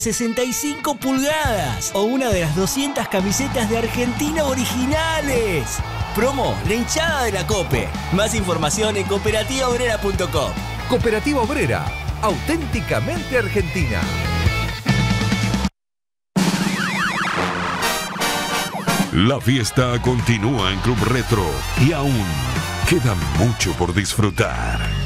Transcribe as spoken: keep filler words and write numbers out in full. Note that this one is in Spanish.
sesenta y cinco pulgadas o una de las doscientas camisetas de Argentina originales. Promo La Hinchada de la Cope. Más información en cooperativa obrera punto com. Cooperativa Obrera, auténticamente argentina. La fiesta continúa en Club Retro y aún queda mucho por disfrutar.